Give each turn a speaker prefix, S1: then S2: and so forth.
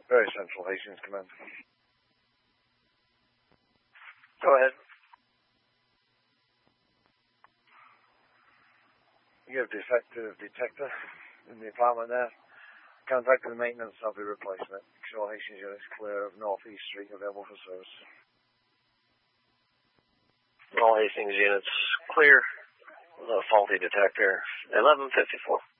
S1: Very Central Hastings Command.
S2: Go ahead.
S1: You have defective detector in the apartment there. Contact the maintenance, I'll be replacing it. Shore Hastings units clear of North East Street, available for service.
S2: All Hastings units clear. The faulty detector, 1154.